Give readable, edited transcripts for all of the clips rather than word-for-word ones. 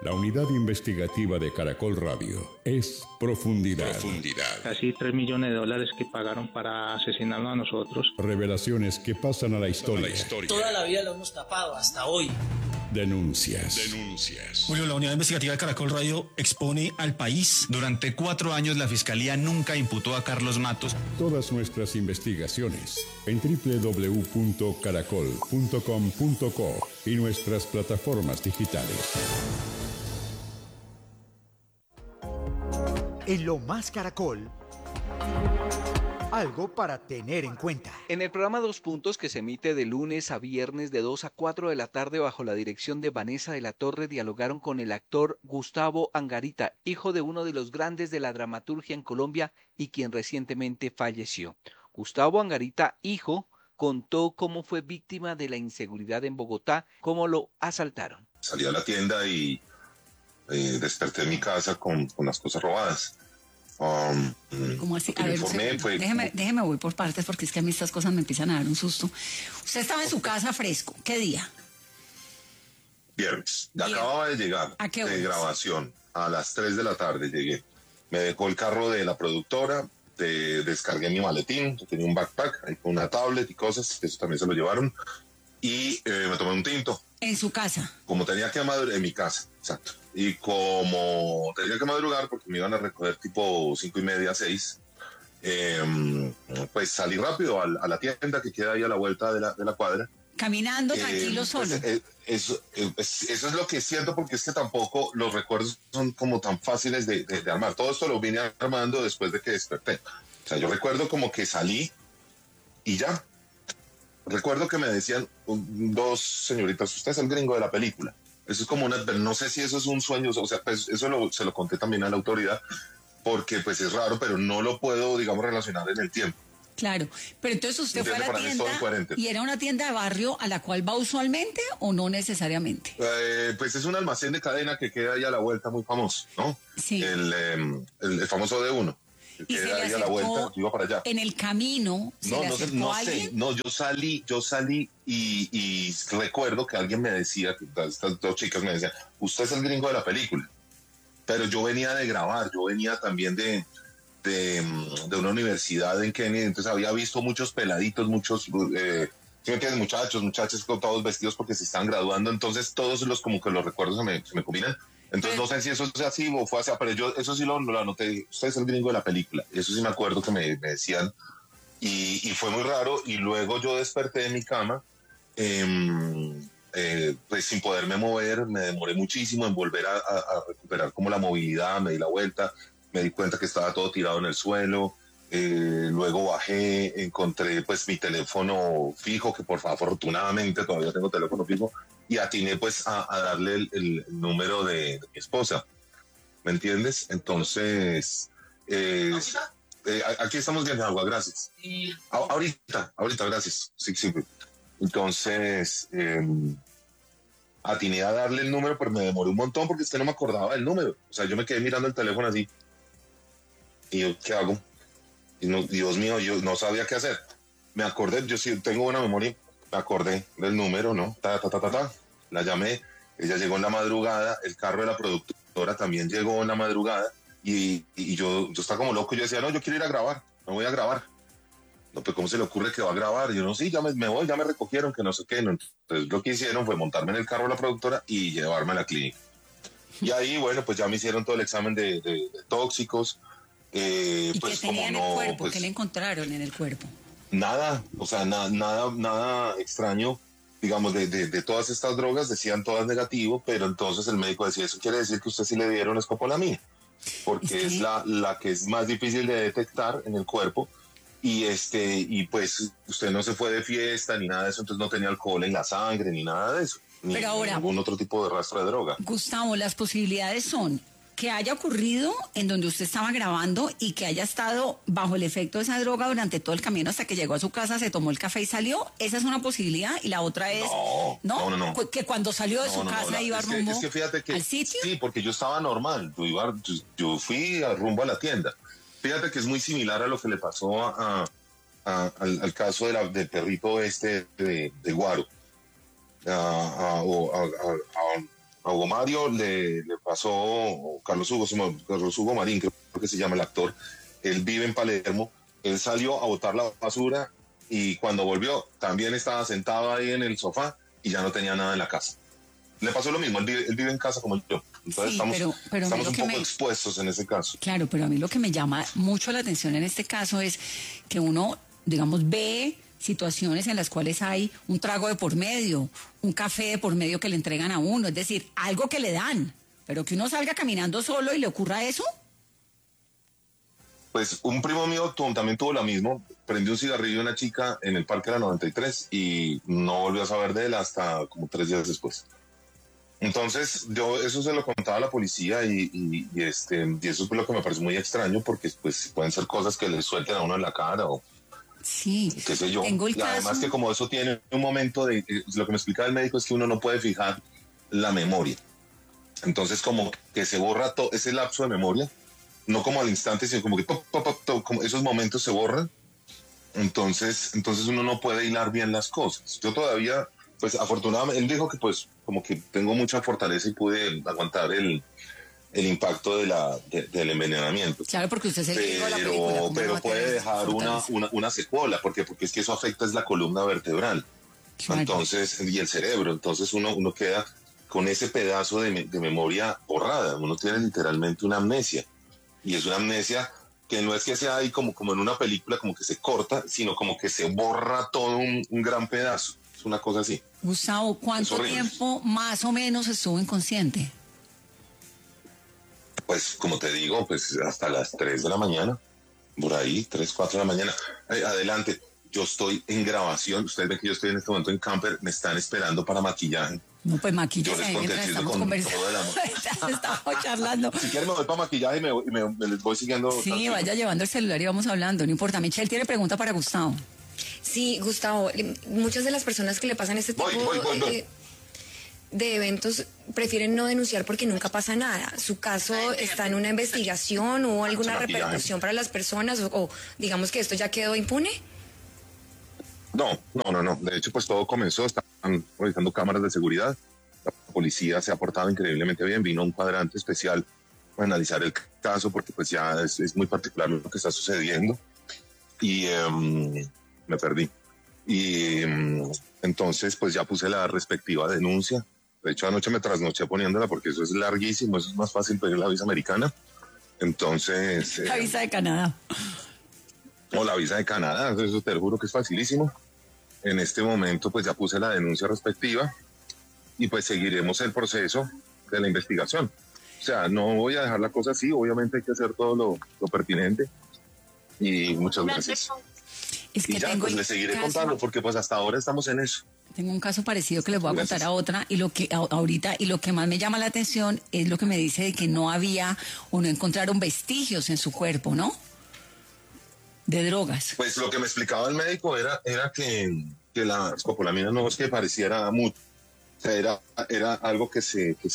La unidad investigativa de Caracol Radio es Profundidad. Casi $3 millones que pagaron para asesinarnos a nosotros. Revelaciones que pasan a la historia. Toda la vida lo hemos tapado, hasta hoy. Denuncias. Julio, la unidad investigativa de Caracol Radio expone al país. Durante 4 años la Fiscalía nunca imputó a Carlos Matos. Todas nuestras investigaciones en www.caracol.com.co y nuestras plataformas digitales. En Lo Más Caracol, algo para tener en cuenta. En el programa Dos Puntos, que se emite de lunes a viernes de 2 a 4 de la tarde bajo la dirección de Vanessa de la Torre, dialogaron con el actor Gustavo Angarita, hijo de uno de los grandes de la dramaturgia en Colombia y quien recientemente falleció. Gustavo Angarita, hijo, contó cómo fue víctima de la inseguridad en Bogotá, cómo lo asaltaron. Salí a la tienda y desperté en mi casa con las cosas robadas. ¿Cómo así? A ver, déjeme voy por partes porque es que a mí estas cosas me empiezan a dar un susto. Usted estaba en su casa fresco. ¿Qué día? Viernes. Acababa de llegar de grabación. A las 3 de la tarde llegué. Me dejó el carro de la productora, descargué mi maletín, yo tenía un backpack, ahí con una tablet y cosas, eso también se lo llevaron, y me tomé un tinto. ¿En su casa? Como tenía que madrugar, en mi casa, exacto. Y como tenía que madrugar porque me iban a recoger tipo 5:30, 6, pues salí rápido a la tienda que queda ahí a la vuelta de la cuadra. Caminando tranquilo solo. Eso es lo que siento, porque es que tampoco los recuerdos son como tan fáciles de armar. Todo esto lo vine armando después de que desperté. O sea, yo recuerdo como que salí y ya. Recuerdo que me decían dos señoritas, usted es el gringo de la película. Eso es como no sé si eso es un sueño, o sea, pues eso se lo conté también a la autoridad, porque pues es raro, pero no lo puedo, digamos, relacionar en el tiempo. Claro, pero entonces usted fue a la tienda y era una tienda de barrio a la cual va usualmente o no necesariamente. Pues es un almacén de cadena que queda ahí a la vuelta, muy famoso, ¿no? Sí. El famoso D1. Y se le ahí a la vuelta, yo iba para allá. En el camino, no sé, yo salí y recuerdo que alguien me decía, estas dos chicas me decían, usted es el gringo de la película. Pero yo venía de grabar, yo venía también de una universidad en Kenia, entonces había visto muchos peladitos, muchos, ¿sí me entiendes? Muchachos con todos vestidos porque se están graduando, entonces todos como que los recuerdos se me combinan. Entonces no sé si eso es así o fue así, pero yo eso sí lo anoté. Usted es el gringo de la película. Eso sí me acuerdo que me decían. Y fue muy raro. Y luego yo desperté de mi cama, pues sin poderme mover. Me demoré muchísimo en volver a recuperar como la movilidad. Me di la vuelta. Me di cuenta que estaba todo tirado en el suelo. Luego bajé, encontré pues mi teléfono fijo, que afortunadamente todavía tengo teléfono fijo, y atiné pues a darle el número de mi esposa, ¿me entiendes? Entonces, aquí estamos viendo agua, gracias. Ahorita, gracias. Sí. Entonces, atiné a darle el número, pero me demoré un montón porque es que no me acordaba del número. O sea, yo me quedé mirando el teléfono así. Y yo, ¿qué hago? Y no, Dios mío, yo no sabía qué hacer. Me acordé, yo sí tengo buena memoria, me acordé del número, ¿no? La llamé, ella llegó en la madrugada, el carro de la productora también llegó en la madrugada, y yo estaba como loco, yo decía, no, yo quiero ir a grabar, no voy a grabar. No, pues ¿cómo se le ocurre que va a grabar? Y yo, no, sí, ya me voy, ya me recogieron, que no sé qué. No. Entonces lo que hicieron fue montarme en el carro de la productora y llevarme a la clínica. Y ahí, bueno, pues ya me hicieron todo el examen de tóxicos. ¿Y pues qué tenía en el cuerpo? Pues, ¿Qué le encontraron en el cuerpo? Nada, o sea, nada extraño, digamos, de todas estas drogas, decían todas negativo, pero entonces el médico decía, eso quiere decir que usted sí le dieron escopolamina, porque es la que es más difícil de detectar en el cuerpo, y pues usted no se fue de fiesta ni nada de eso, entonces no tenía alcohol en la sangre ni nada de eso, ni ningún otro tipo de rastro de droga. Gustavo, las posibilidades son que haya ocurrido en donde usted estaba grabando y que haya estado bajo el efecto de esa droga durante todo el camino hasta que llegó a su casa, se tomó el café y salió. Esa es una posibilidad. Y la otra es no. Que cuando salió de su casa iba rumbo es que fíjate que, al sitio. Sí, porque yo estaba normal. Yo fui rumbo a la tienda. Fíjate que es muy similar a lo que le pasó al caso del perrito de Guaro. A Hugo Mario le pasó Carlos Hugo Marín, creo que se llama el actor. Él vive en Palermo. Él salió a botar la basura y cuando volvió también estaba sentado ahí en el sofá y ya no tenía nada en la casa. Le pasó lo mismo, él vive en casa como yo. Entonces Sí, pero estamos lo un que poco expuestos en ese caso. Claro, pero a mí lo que me llama mucho la atención en este caso es que uno, digamos, ve situaciones en las cuales hay un trago de por medio, un café de por medio que le entregan a uno, es decir, algo que le dan, pero que uno salga caminando solo y le ocurra eso. Pues un primo mío también tuvo lo mismo, prendió un cigarrillo a una chica en el Parque de la 93 y no volvió a saber de él hasta como 3 días después. Entonces, yo eso se lo contaba a la policía y eso es lo que me parece muy extraño porque pues pueden ser cosas que le suelten a uno en la cara o Sí, qué sé yo. tengo el Y además caso. que como eso tiene un momento de, lo que me explicaba el médico es que uno no puede fijar la memoria. Entonces como que se borra todo ese lapso de memoria, no como al instante, sino como que como esos momentos se borran. Entonces uno no puede hilar bien las cosas. Yo todavía, pues afortunadamente, él dijo que pues como que tengo mucha fortaleza y pude aguantar el impacto del envenenamiento. Claro, porque usted se vio la película. ¿Cómo no va Pero a puede tener dejar fortaleza? una secuela, porque es que eso afecta es la columna vertebral. Claro. Entonces, y el cerebro. Entonces uno queda con ese pedazo de memoria borrada. Uno tiene literalmente una amnesia. Y es una amnesia que no es que sea ahí como en una película, como que se corta, sino como que se borra todo un gran pedazo. Es una cosa así. Gustavo, ¿cuánto Es horrible. tiempo más o menos estuvo inconsciente? Pues como te digo, pues hasta las 3 de la mañana, por ahí, 3, 4 de la mañana. Adelante, yo estoy en grabación, ustedes ven que yo estoy en este momento en camper, me están esperando para maquillaje. No, pues Yo maquíllese les ahí conté mientras el chisme estamos con conversando. todo el amor. Estamos charlando. Si quieren me voy para maquillaje y me les voy siguiendo. Sí, tranquilo. vaya llevando el celular y vamos hablando, no importa. Michelle tiene pregunta para Gustavo. Sí, Gustavo, muchas de las personas que le pasan este tipo Voy. de eventos prefieren no denunciar porque nunca pasa nada. ¿Su caso está en una investigación? ¿Hubo alguna Maquillaje. repercusión para las personas? O digamos que esto ya quedó impune? No. De hecho, pues todo comenzó, están revisando cámaras de seguridad. La policía se ha portado increíblemente bien. Vino un cuadrante especial para analizar el caso porque pues ya es muy particular lo que está sucediendo. Y me perdí. Y entonces pues ya puse la respectiva denuncia. De hecho, anoche me trasnoché poniéndola porque eso es larguísimo, eso es más fácil pedir la visa americana. Entonces... La visa de Canadá. O la visa de Canadá, eso te lo juro que es facilísimo. En este momento pues ya puse la denuncia respectiva y pues seguiremos el proceso de la investigación. O sea, no voy a dejar la cosa así, obviamente hay que hacer todo lo pertinente. Y muchas gracias. Es que Y ya, tengo pues el les seguiré caso- contando porque pues hasta ahora estamos en eso. Tengo un caso parecido que les voy a Gracias. contar a otra y lo que ahorita y lo que más me llama la atención es lo que me dice de que no había o no encontraron vestigios en su cuerpo, ¿no? De drogas. Pues lo que me explicaba el médico era que la escopolamina no es que pareciera mucho. O sea, era algo que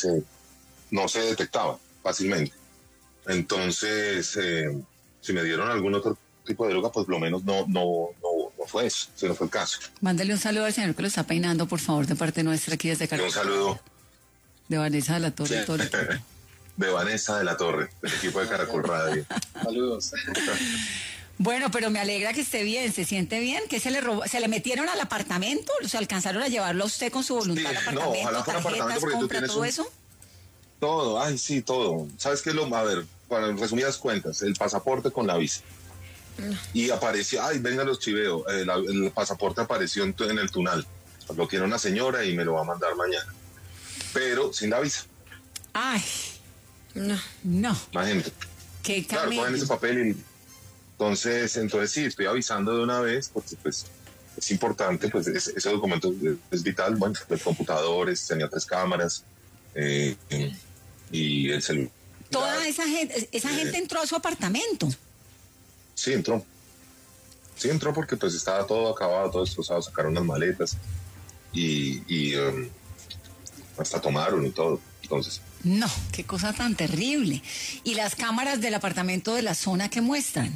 no se detectaba fácilmente. Entonces, si me dieron algún otro tipo de droga, pues por lo menos no fue eso, ese no fue el caso. Mándale un saludo al señor que lo está peinando, por favor, de parte nuestra aquí desde Y Caracol. un saludo De Vanessa de la Torre y todo el equipo. de Vanessa de la Torre, del equipo de Caracol Radio. Saludos. Bueno, pero me alegra que esté bien, se siente bien, que se le robó, se le metieron al apartamento, o sea, alcanzaron a llevarlo a usted con su voluntad Sí, al no, apartamento, ojalá fuera apartamento tarjetas, porque tú compra, tienes todo un- eso. Todo, ay, sí, todo. ¿Sabes qué es lo? A ver, para resumidas cuentas, el pasaporte con la visa. Y apareció, ay, venga los chiveo, el pasaporte apareció en el Tunal. Lo quiere una señora y me lo va a mandar mañana. Pero sin la visa, Ay, No. no, imagínate. qué Claro, camello. cogen ese papel y entonces sí, estoy avisando de una vez porque pues es importante, pues ese documento es vital. Bueno, el computador, tenía 3 cámaras y el celular. Toda esa gente entró a su apartamento. Sí, entró. Sí, entró porque pues estaba todo acabado, todo destrozado, sacaron las maletas y hasta tomaron y todo. Entonces, No, qué cosa tan terrible. Y las cámaras del apartamento de la zona que muestran.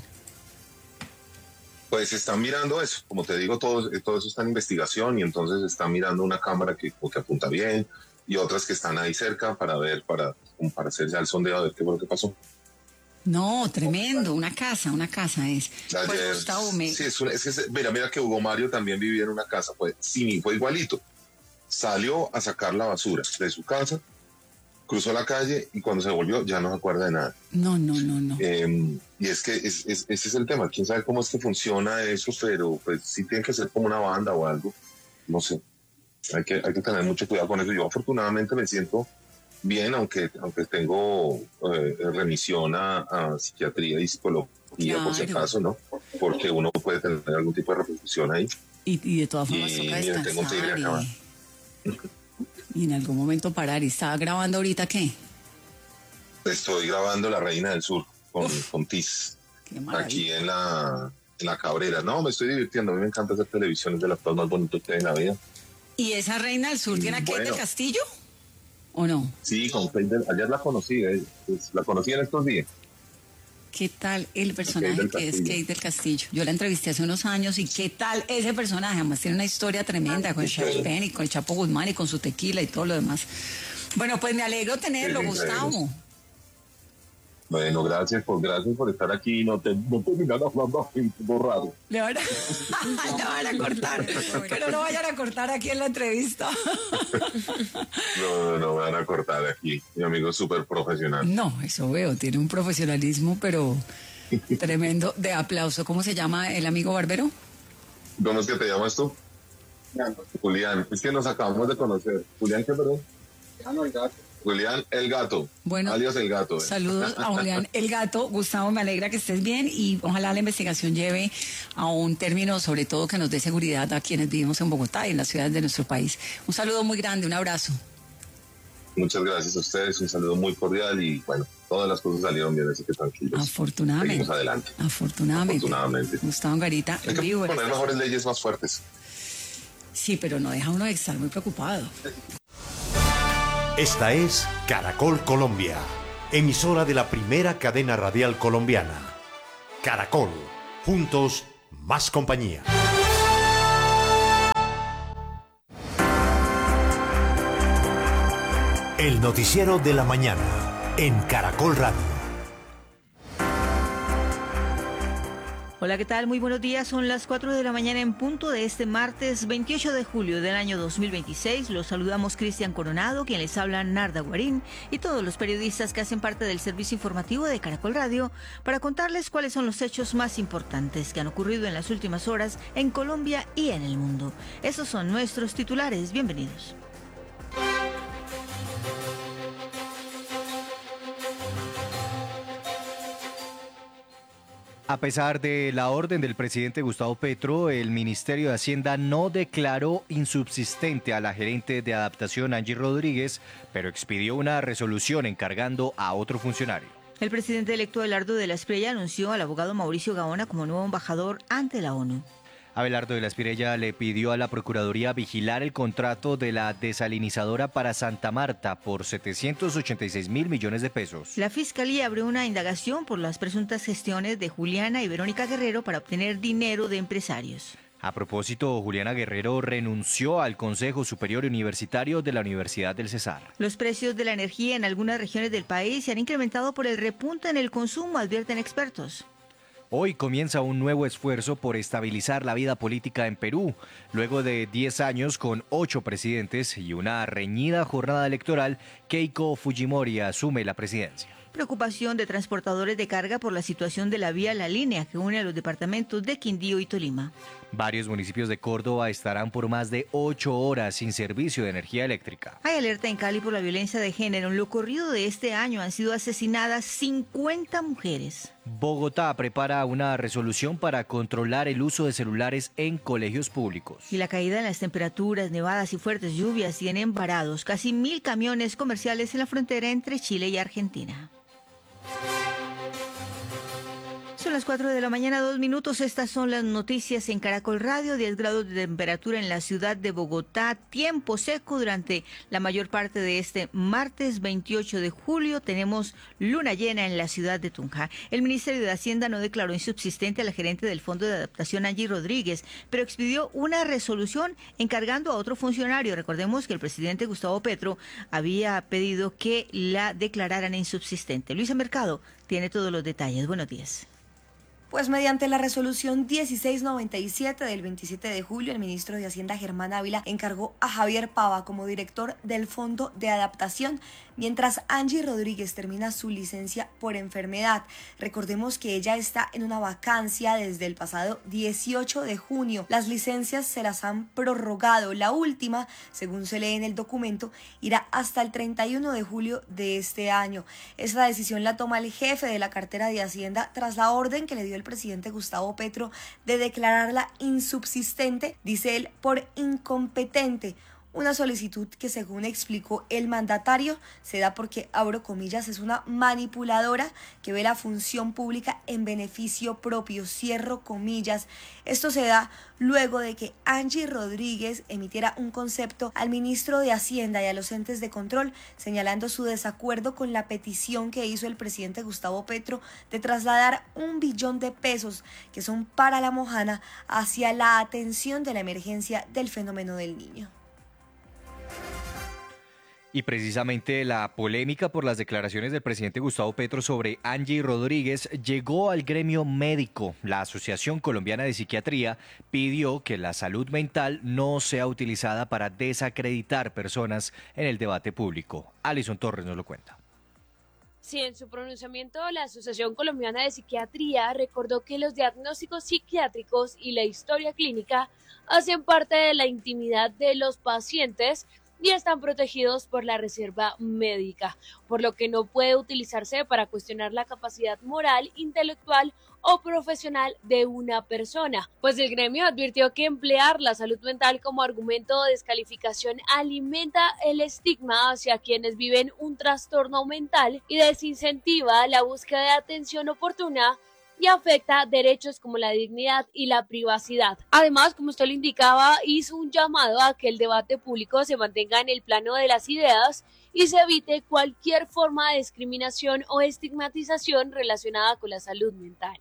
pues están mirando eso. Como te digo, todo eso está en investigación y entonces están mirando una cámara que apunta bien. y otras que están ahí cerca para ver, para hacer ya el sondeo, a ver qué fue lo que pasó. No, tremendo, una casa es. Ayer, Pues, Gustavo, mira que Hugo Mario también vivía en una casa, fue igualito. Salió a sacar la basura de su casa, cruzó la calle y cuando se volvió ya no se acuerda de nada. No. Y es que ese es el tema, quién sabe cómo es que funciona eso, pero pues sí tiene que ser como una banda o algo, no sé. Hay que tener mucho cuidado con eso. Yo afortunadamente me siento bien, aunque tengo remisión a psiquiatría y psicología, por si acaso, ¿no? Porque uno puede tener algún tipo de repercusión ahí. Y de todas formas toca descansar y en algún momento parar. ¿Y estaba grabando ahorita qué? Estoy grabando La Reina del Sur con Tiz, aquí en la Cabrera. No, me estoy divirtiendo, a mí me encanta hacer televisión, es de las cosas más bonitas que hay en la vida. ¿Y esa Reina del Sur tiene a Kate del Castillo? ¿O no? Sí, ayer la conocí, la conocí en estos días. ¿Qué tal el personaje que es Kate del Castillo? Yo la entrevisté hace unos años y ¿qué tal ese personaje? Además tiene una historia tremenda con Charles Penn y con el Chapo Guzmán y con su tequila y todo lo demás. Bueno, pues me alegro tenerlo, Gustavo. Bueno, gracias por estar aquí. No terminan hablando borrado. Le van a cortar, pero no vayan a cortar aquí en la entrevista. No van a cortar aquí. Mi amigo es súper profesional. No, eso veo, tiene un profesionalismo, pero tremendo, de aplauso. ¿Cómo se llama el amigo barbero? ¿Cómo es que te llamas tú? Julián. Es que nos acabamos de conocer. ¿Julián qué, perdón? Julián el Gato, bueno, alias el Gato. Saludos a Julián el Gato. Gustavo, me alegra que estés bien y ojalá la investigación lleve a un término, sobre todo que nos dé seguridad a quienes vivimos en Bogotá y en las ciudades de nuestro país. Un saludo muy grande, un abrazo. Muchas gracias a ustedes, un saludo muy cordial y bueno, todas las cosas salieron bien, así que tranquilos. Afortunadamente. Seguimos adelante. Afortunadamente. Gustavo Angarita, hay que vivo. Poner mejores leyes más fuertes. Sí, pero no deja uno de estar muy preocupado. Esta es Caracol Colombia, emisora de la primera cadena radial colombiana. Caracol, juntos, más compañía. El noticiero de la mañana, en Caracol Radio. Hola, ¿qué tal? Muy buenos días. Son las 4 de la mañana en punto de este martes 28 de julio del año 2026. Los saludamos Cristian Coronado, quien les habla Narda Guarín, y todos los periodistas que hacen parte del servicio informativo de Caracol Radio para contarles cuáles son los hechos más importantes que han ocurrido en las últimas horas en Colombia y en el mundo. Esos son nuestros titulares. Bienvenidos. A pesar de la orden del presidente Gustavo Petro, el Ministerio de Hacienda no declaró insubsistente a la gerente de adaptación Angie Rodríguez, pero expidió una resolución encargando a otro funcionario. El presidente electo Abelardo de la Espriella anunció al abogado Mauricio Gaona como nuevo embajador ante la ONU. Abelardo de la Espriella le pidió a la Procuraduría vigilar el contrato de la desalinizadora para Santa Marta por 786.000 millones de pesos. La Fiscalía abrió una indagación por las presuntas gestiones de Juliana y Verónica Guerrero para obtener dinero de empresarios. A propósito, Juliana Guerrero renunció al Consejo Superior Universitario de la Universidad del Cesar. Los precios de la energía en algunas regiones del país se han incrementado por el repunte en el consumo, advierten expertos. Hoy comienza un nuevo esfuerzo por estabilizar la vida política en Perú. Luego de 10 años con 8 presidentes y una reñida jornada electoral, Keiko Fujimori asume la presidencia. Preocupación de transportadores de carga por la situación de la vía La Línea que une a los departamentos de Quindío y Tolima. Varios municipios de Córdoba estarán por más de 8 horas sin servicio de energía eléctrica. Hay alerta en Cali por la violencia de género. En lo corrido de este año han sido asesinadas 50 mujeres. Bogotá prepara una resolución para controlar el uso de celulares en colegios públicos. Y la caída en las temperaturas, nevadas y fuertes lluvias tienen varados casi 1.000 camiones comerciales en la frontera entre Chile y Argentina. Son Son las 4 de la mañana, 2 minutos. Estas son las noticias en Caracol Radio. 10 grados de temperatura en la ciudad de Bogotá. Tiempo seco durante la mayor parte de este martes 28 de julio. Tenemos luna llena en la ciudad de Tunja. El Ministerio de Hacienda no declaró insubsistente a la gerente del Fondo de Adaptación, Angie Rodríguez, pero expidió una resolución encargando a otro funcionario. Recordemos que el presidente Gustavo Petro había pedido que la declararan insubsistente. Luisa Mercado tiene todos los detalles. Buenos días. Pues mediante la resolución 1697 del 27 de julio, el ministro de Hacienda, Germán Ávila, encargó a Javier Pava como director del Fondo de Adaptación, mientras Angie Rodríguez termina su licencia por enfermedad. Recordemos que ella está en una vacancia desde el pasado 18 de junio. Las licencias se las han prorrogado. La última, según se lee en el documento, irá hasta el 31 de julio de este año. Esta decisión la toma el jefe de la cartera de Hacienda tras la orden que le dio el presidente Gustavo Petro de declararla insubsistente, dice él, por incompetente. Una solicitud que, según explicó el mandatario, se da porque, abro comillas, es una manipuladora que ve la función pública en beneficio propio, cierro comillas. Esto se da luego de que Angie Rodríguez emitiera un concepto al ministro de Hacienda y a los entes de control, señalando su desacuerdo con la petición que hizo el presidente Gustavo Petro de trasladar 1 billón de pesos que son para la Mojana hacia la atención de la emergencia del fenómeno del Niño. Y precisamente la polémica por las declaraciones del presidente Gustavo Petro sobre Angie Rodríguez llegó al gremio médico. La Asociación Colombiana de Psiquiatría pidió que la salud mental no sea utilizada para desacreditar personas en el debate público. Alison Torres nos lo cuenta. Sí, en su pronunciamiento, la Asociación Colombiana de Psiquiatría recordó que los diagnósticos psiquiátricos y la historia clínica hacen parte de la intimidad de los pacientes y están protegidos por la reserva médica, por lo que no puede utilizarse para cuestionar la capacidad moral, intelectual o profesional de una persona. Pues el gremio advirtió que emplear la salud mental como argumento de descalificación alimenta el estigma hacia quienes viven un trastorno mental y desincentiva la búsqueda de atención oportuna y afecta derechos como la dignidad y la privacidad. Además, como usted lo indicaba, hizo un llamado a que el debate público se mantenga en el plano de las ideas y se evite cualquier forma de discriminación o estigmatización relacionada con la salud mental.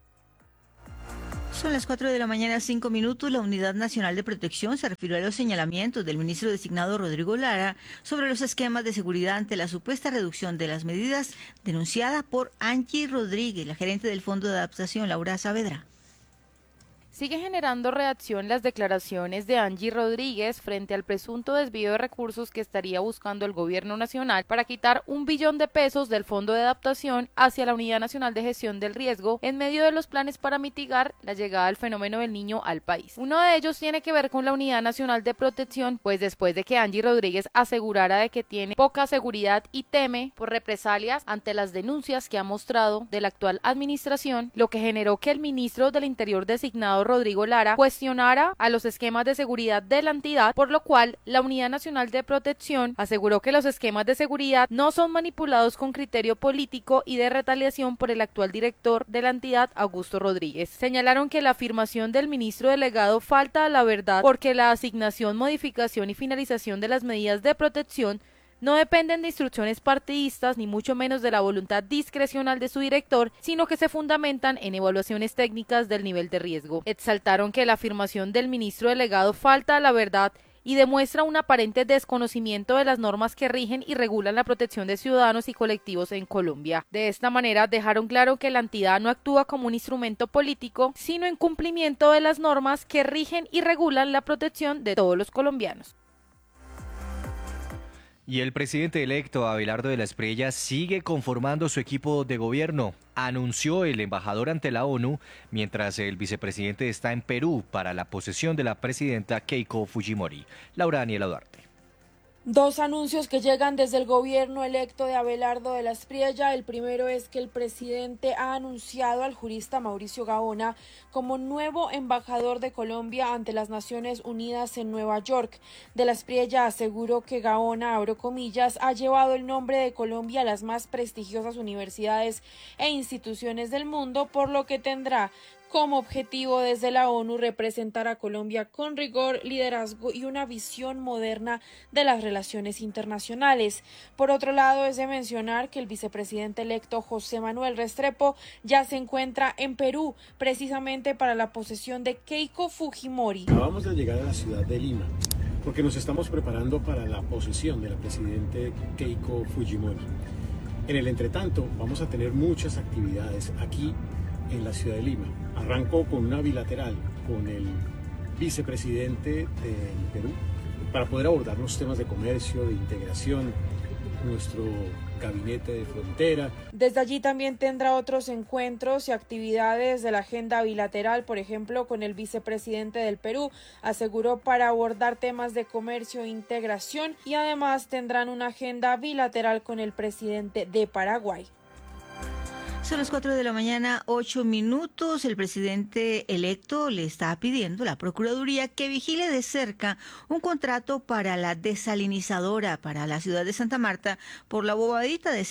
Son las 4 de la mañana, 5 minutos. La Unidad Nacional de Protección se refirió a los señalamientos del ministro designado Rodrigo Lara sobre los esquemas de seguridad ante la supuesta reducción de las medidas denunciada por Angie Rodríguez, la gerente del Fondo de Adaptación, Laura Saavedra. Sigue generando reacción las declaraciones de Angie Rodríguez frente al presunto desvío de recursos que estaría buscando el gobierno nacional para quitar 1 billón de pesos del Fondo de Adaptación hacia la Unidad Nacional de Gestión del Riesgo en medio de los planes para mitigar la llegada del fenómeno del Niño al país. Uno de ellos tiene que ver con la Unidad Nacional de Protección, pues después de que Angie Rodríguez asegurara de que tiene poca seguridad y teme por represalias ante las denuncias que ha mostrado de la actual administración, lo que generó que el ministro del Interior designado Rodrigo Lara cuestionara a los esquemas de seguridad de la entidad, por lo cual la Unidad Nacional de Protección aseguró que los esquemas de seguridad no son manipulados con criterio político y de retaliación por el actual director de la entidad, Augusto Rodríguez. Señalaron que la afirmación del ministro delegado falta a la verdad porque la asignación, modificación y finalización de las medidas de protección no dependen de instrucciones partidistas ni mucho menos de la voluntad discrecional de su director, sino que se fundamentan en evaluaciones técnicas del nivel de riesgo. Exaltaron que la afirmación del ministro delegado falta a la verdad y demuestra un aparente desconocimiento de las normas que rigen y regulan la protección de ciudadanos y colectivos en Colombia. De esta manera dejaron claro que la entidad no actúa como un instrumento político, sino en cumplimiento de las normas que rigen y regulan la protección de todos los colombianos. Y el presidente electo, Abelardo de la Espriella, sigue conformando su equipo de gobierno, anunció el embajador ante la ONU, mientras el vicepresidente está en Perú para la posesión de la presidenta Keiko Fujimori. Laura Daniela Duarte. Dos anuncios que llegan desde el gobierno electo de Abelardo de la Espriella. El primero es que el presidente ha anunciado al jurista Mauricio Gaona como nuevo embajador de Colombia ante las Naciones Unidas en Nueva York. De la Espriella aseguró que Gaona, abro comillas, ha llevado el nombre de Colombia a las más prestigiosas universidades e instituciones del mundo, por lo que tendrá como objetivo desde la ONU representar a Colombia con rigor, liderazgo y una visión moderna de las relaciones internacionales. Por otro lado, es de mencionar que el vicepresidente electo José Manuel Restrepo ya se encuentra en Perú, precisamente para la posesión de Keiko Fujimori. Acabamos de llegar a la ciudad de Lima, porque nos estamos preparando para la posesión de la presidente Keiko Fujimori. En el entretanto, vamos a tener muchas actividades aquí en la ciudad de Lima. Arranco con una bilateral con el vicepresidente del Perú para poder abordar los temas de comercio, de integración, nuestro gabinete de frontera. Desde allí también tendrá otros encuentros y actividades de la agenda bilateral, por ejemplo, con el vicepresidente del Perú, aseguró, para abordar temas de comercio e integración, y además tendrán una agenda bilateral con el presidente de Paraguay. Son las 4 de la mañana, 8 minutos. El presidente electo le está pidiendo a la Procuraduría que vigile de cerca un contrato para la desalinizadora para la ciudad de Santa Marta por la bobadita de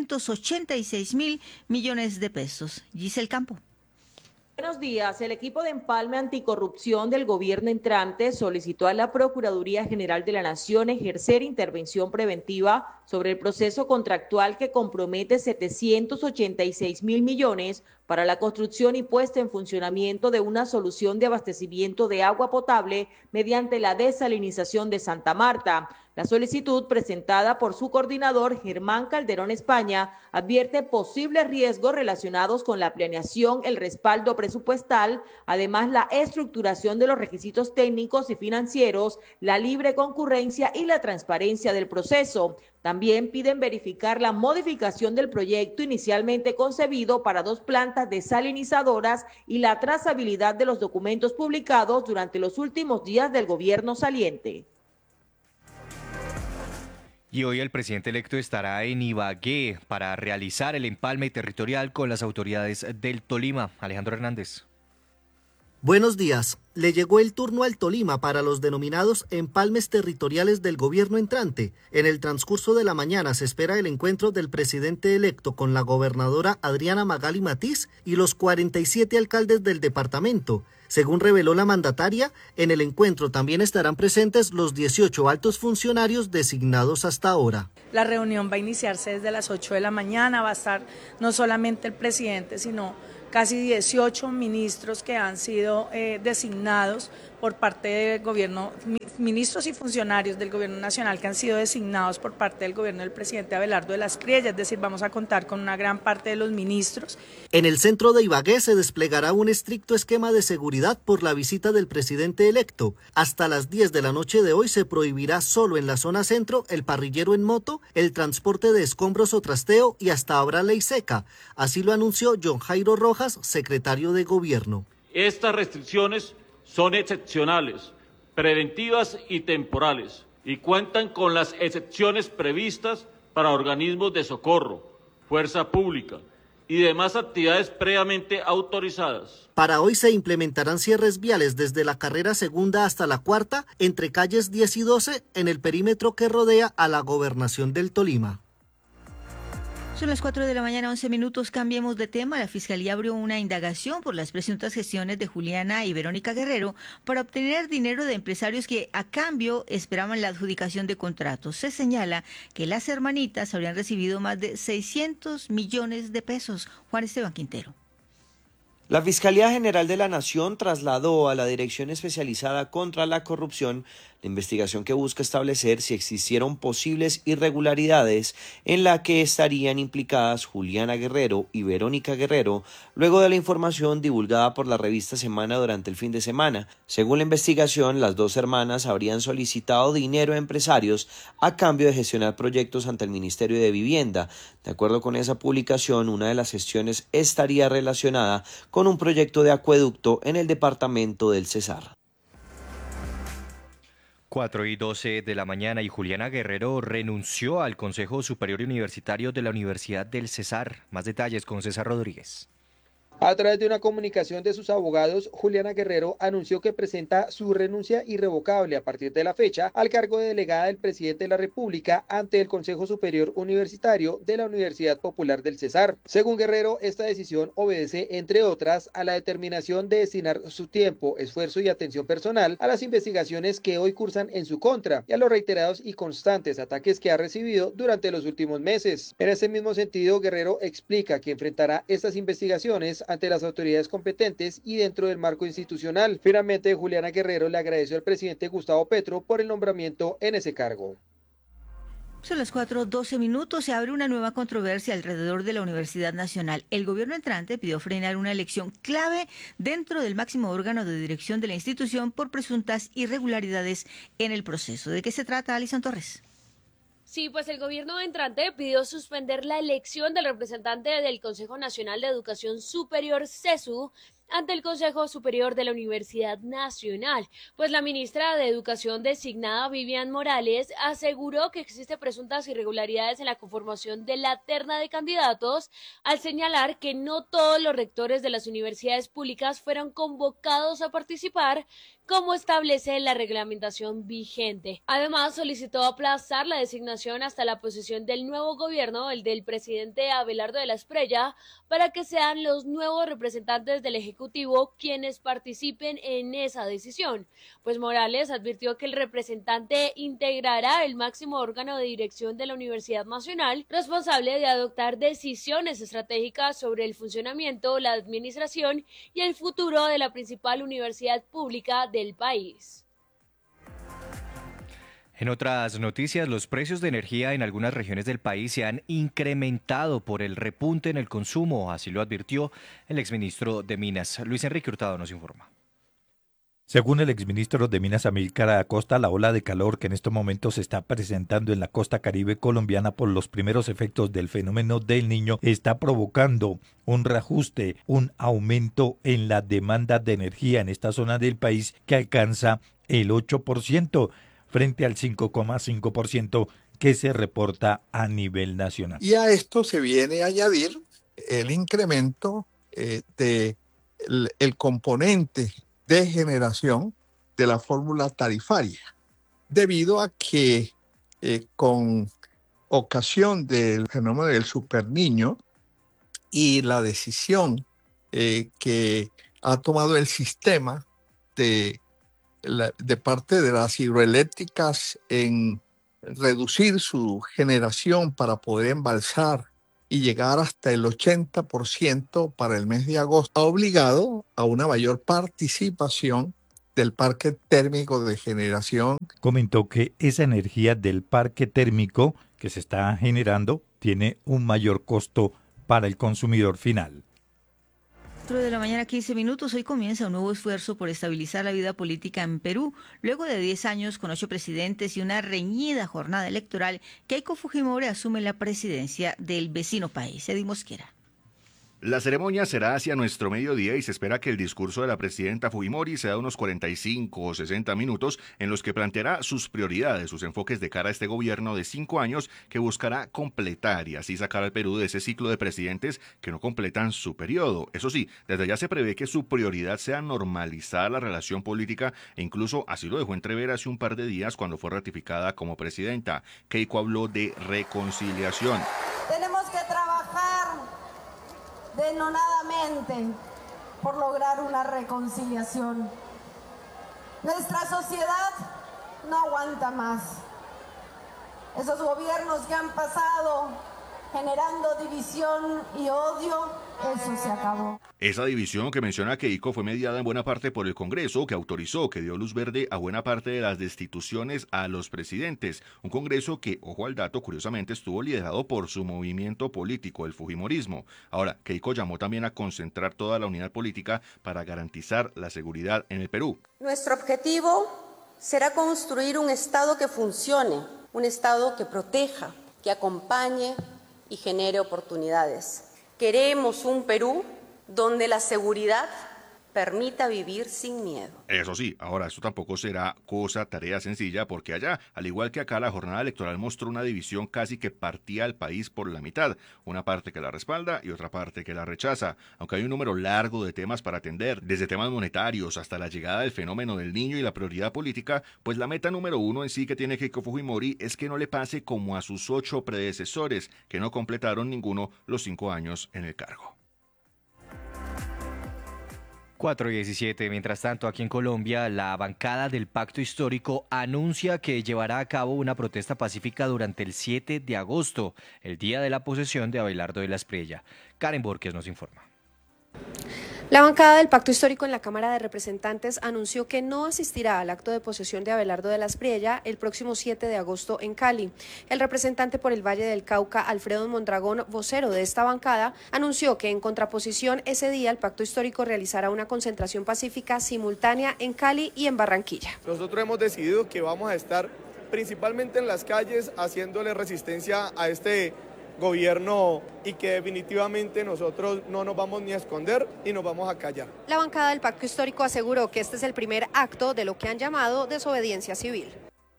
786.000 millones de pesos. Giselle Campo. Buenos días. El equipo de empalme anticorrupción del gobierno entrante solicitó a la Procuraduría General de la Nación ejercer intervención preventiva sobre el proceso contractual que compromete 786.000 millones para la construcción y puesta en funcionamiento de una solución de abastecimiento de agua potable mediante la desalinización de Santa Marta. La solicitud, presentada por su coordinador Germán Calderón España, advierte posibles riesgos relacionados con la planeación, el respaldo presupuestal, además la estructuración de los requisitos técnicos y financieros, la libre concurrencia y la transparencia del proceso. También piden verificar la modificación del proyecto inicialmente concebido para 2 plantas desalinizadoras y la trazabilidad de los documentos publicados durante los últimos días del gobierno saliente. Y hoy el presidente electo estará en Ibagué para realizar el empalme territorial con las autoridades del Tolima. Alejandro Hernández. Buenos días. Le llegó el turno al Tolima para los denominados empalmes territoriales del gobierno entrante. En el transcurso de la mañana se espera el encuentro del presidente electo con la gobernadora Adriana Magali Matiz y los 47 alcaldes del departamento. Según reveló la mandataria, en el encuentro también estarán presentes los 18 altos funcionarios designados hasta ahora. La reunión va a iniciarse desde las 8 de la mañana, va a estar no solamente el presidente, sino casi 18 ministros que han sido designados por parte del gobierno, ministros y funcionarios del gobierno nacional que han sido designados por parte del gobierno del presidente Abelardo de la Espriella, es decir, vamos a contar con una gran parte de los ministros. En el centro de Ibagué se desplegará un estricto esquema de seguridad por la visita del presidente electo. Hasta las 10 de la noche de hoy se prohibirá solo en la zona centro el parrillero en moto, el transporte de escombros o trasteo y hasta habrá ley seca. Así lo anunció John Jairo Rojas, secretario de Gobierno. Estas restricciones son excepcionales, preventivas y temporales, y cuentan con las excepciones previstas para organismos de socorro, fuerza pública y demás actividades previamente autorizadas. Para hoy se implementarán cierres viales desde la carrera segunda hasta la cuarta, entre calles 10 y 12, en el perímetro que rodea a la gobernación del Tolima. Son las 4 de la mañana, 11 minutos. Cambiemos de tema. La Fiscalía abrió una indagación por las presuntas gestiones de Juliana y Verónica Guerrero para obtener dinero de empresarios que a cambio esperaban la adjudicación de contratos. Se señala que las hermanitas habrían recibido más de 600 millones de pesos. Juan Esteban Quintero. La Fiscalía General de la Nación trasladó a la Dirección Especializada contra la Corrupción la investigación que busca establecer si existieron posibles irregularidades en la que estarían implicadas Juliana Guerrero y Verónica Guerrero, luego de la información divulgada por la revista Semana durante el fin de semana. Según la investigación, las dos hermanas habrían solicitado dinero a empresarios a cambio de gestionar proyectos ante el Ministerio de Vivienda. De acuerdo con esa publicación, una de las gestiones estaría relacionada con un proyecto de acueducto en el departamento del Cesar. 4:12 de la mañana y Juliana Guerrero renunció al Consejo Superior Universitario de la Universidad del Cesar. Más detalles con César Rodríguez. A través de una comunicación de sus abogados, Juliana Guerrero anunció que presenta su renuncia irrevocable a partir de la fecha al cargo de delegada del presidente de la República ante el Consejo Superior Universitario de la Universidad Popular del Cesar. Según Guerrero, esta decisión obedece, entre otras, a la determinación de destinar su tiempo, esfuerzo y atención personal a las investigaciones que hoy cursan en su contra y a los reiterados y constantes ataques que ha recibido durante los últimos meses. En ese mismo sentido, Guerrero explica que enfrentará estas investigaciones ante las autoridades competentes y dentro del marco institucional. Finalmente, Juliana Guerrero le agradeció al presidente Gustavo Petro por el nombramiento en ese cargo. Son las 4:12. Se abre una nueva controversia alrededor de la Universidad Nacional. El gobierno entrante pidió frenar una elección clave dentro del máximo órgano de dirección de la institución por presuntas irregularidades en el proceso. ¿De qué se trata, Alison Torres? Sí, pues el gobierno entrante pidió suspender la elección del representante del Consejo Nacional de Educación Superior, CESU, ante el Consejo Superior de la Universidad Nacional, pues la ministra de Educación designada, Vivian Morales, aseguró que existen presuntas irregularidades en la conformación de la terna de candidatos, al señalar que no todos los rectores de las universidades públicas fueron convocados a participar, como establece la reglamentación vigente. Además, solicitó aplazar la designación hasta la posesión del nuevo gobierno, el del presidente Abelardo de la Espriella, para que sean los nuevos representantes del Ejecutivo quienes participen en esa decisión. Pues Morales advirtió que el representante integrará el máximo órgano de dirección de la Universidad Nacional, responsable de adoptar decisiones estratégicas sobre el funcionamiento, la administración y el futuro de la principal universidad pública del país. En otras noticias, los precios de energía en algunas regiones del país se han incrementado por el repunte en el consumo, así lo advirtió el exministro de Minas. Luis Enrique Hurtado nos informa. Según el exministro de Minas Amílcar Acosta, la ola de calor que en estos momentos se está presentando en la costa caribe colombiana por los primeros efectos del fenómeno del Niño está provocando un reajuste, un aumento en la demanda de energía en esta zona del país que alcanza el 8% frente al 5,5% que se reporta a nivel nacional. Y a esto se viene a añadir el incremento del componente de generación de la fórmula tarifaria, debido a que con ocasión del fenómeno del superniño y la decisión que ha tomado el sistema de parte de las hidroeléctricas en reducir su generación para poder embalsar y llegar hasta el 80% para el mes de agosto, ha obligado a una mayor participación del parque térmico de generación. Comentó que esa energía del parque térmico que se está generando tiene un mayor costo para el consumidor final. 4 de la mañana, 15 minutos. Hoy comienza un nuevo esfuerzo por estabilizar la vida política en Perú. Luego de 10 años con 8 presidentes y una reñida jornada electoral, Keiko Fujimori asume la presidencia del vecino país. Eddie Mosquera. La ceremonia será hacia nuestro mediodía y se espera que el discurso de la presidenta Fujimori sea de unos 45 o 60 minutos en los que planteará sus prioridades, sus enfoques de cara a este gobierno de 5 años que buscará completar y así sacar al Perú de ese ciclo de presidentes que no completan su periodo. Eso sí, desde ya se prevé que su prioridad sea normalizar la relación política e incluso así lo dejó entrever hace un par de días cuando fue ratificada como presidenta. Keiko habló de reconciliación. Tenemos que trabajar denodadamente por lograr una reconciliación. Nuestra sociedad no aguanta más. Esos gobiernos que han pasado generando división y odio, eso se acabó. Esa división que menciona Keiko fue mediada en buena parte por el Congreso, que autorizó, que dio luz verde a buena parte de las destituciones a los presidentes. Un Congreso que, ojo al dato, curiosamente estuvo liderado por su movimiento político, el Fujimorismo. Ahora, Keiko llamó también a concentrar toda la unidad política para garantizar la seguridad en el Perú. Nuestro objetivo será construir un Estado que funcione, un Estado que proteja, que acompañe y genere oportunidades. Queremos un Perú donde la seguridad permita vivir sin miedo. Eso sí, ahora esto tampoco será tarea sencilla, porque allá, al igual que acá, la jornada electoral mostró una división casi que partía al país por la mitad, una parte que la respalda y otra parte que la rechaza, aunque hay un número largo de temas para atender, desde temas monetarios hasta la llegada del fenómeno del niño y la prioridad política, pues la meta número uno en sí que tiene Keiko Fujimori es que no le pase como a sus 8 predecesores, que no completaron ninguno los 5 años en el cargo. 4:17. Mientras tanto, aquí en Colombia, la bancada del Pacto Histórico anuncia que llevará a cabo una protesta pacífica durante el 7 de agosto, el día de la posesión de Abelardo de la Espriella. Karen Borges nos informa. La bancada del Pacto Histórico en la Cámara de Representantes anunció que no asistirá al acto de posesión de Abelardo de la Espriella el próximo 7 de agosto en Cali. El representante por el Valle del Cauca, Alfredo Mondragón, vocero de esta bancada, anunció que en contraposición ese día el Pacto Histórico realizará una concentración pacífica simultánea en Cali y en Barranquilla. Nosotros hemos decidido que vamos a estar principalmente en las calles haciéndole resistencia a este gobierno y que definitivamente nosotros no nos vamos ni a esconder y nos vamos a callar. La bancada del Pacto Histórico aseguró que este es el primer acto de lo que han llamado desobediencia civil.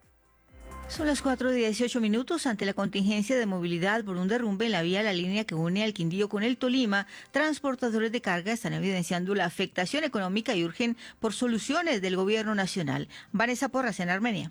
Son las 4:18 ante la contingencia de movilidad por un derrumbe en la vía La Línea que une al Quindío con el Tolima. Transportadores de carga están evidenciando la afectación económica y urgen por soluciones del gobierno nacional. Vanessa Porras en Armenia.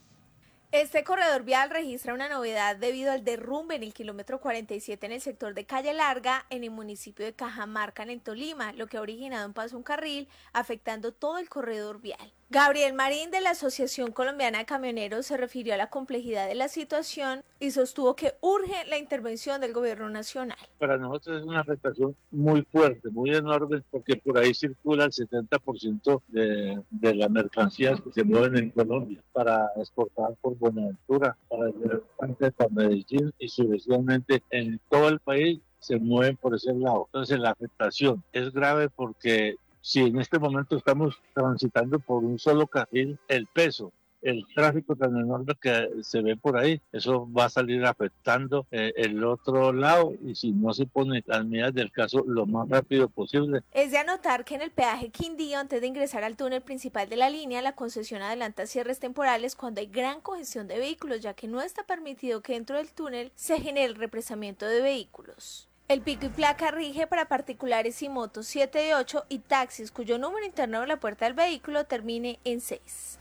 Este corredor vial registra una novedad debido al derrumbe en el kilómetro 47 en el sector de Calle Larga, en el municipio de Cajamarca, en el Tolima, lo que ha originado un paso a un carril, afectando todo el corredor vial. Gabriel Marín, de la Asociación Colombiana de Camioneros, se refirió a la complejidad de la situación y sostuvo que urge la intervención del gobierno nacional. Para nosotros es una afectación muy fuerte, muy enorme, porque por ahí circula el 70% de las mercancías que se mueven en Colombia para exportar por Buenaventura, para Medellín y sucesivamente en todo el país se mueven por ese lado. Entonces la afectación es grave porque si en este momento estamos transitando por un solo carril, el peso, el tráfico tan enorme que se ve por ahí, eso va a salir afectando el otro lado y si no se ponen las medidas del caso lo más rápido posible. Es de anotar que en el peaje Quindío, antes de ingresar al túnel principal de la línea, la concesión adelanta cierres temporales cuando hay gran congestión de vehículos, ya que no está permitido que dentro del túnel se genere el represamiento de vehículos. El pico y placa rige para particulares y motos 7 y 8 y taxis cuyo número interno de la puerta del vehículo termine en 6.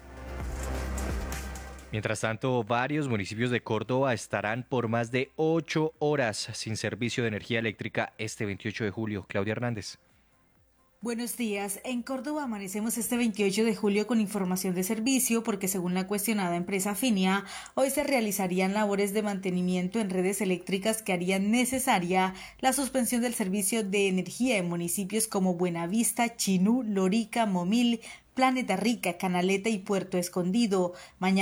Mientras tanto, varios municipios de Córdoba estarán por más de 8 horas sin servicio de energía eléctrica este 28 de julio. Claudia Hernández. Buenos días. En Córdoba amanecemos este 28 de julio con información de servicio porque según la cuestionada empresa Finia, hoy se realizarían labores de mantenimiento en redes eléctricas que harían necesaria la suspensión del servicio de energía en municipios como Buenavista, Chinú, Lorica, Momil, Planeta Rica, Canaleta y Puerto Escondido. Mañana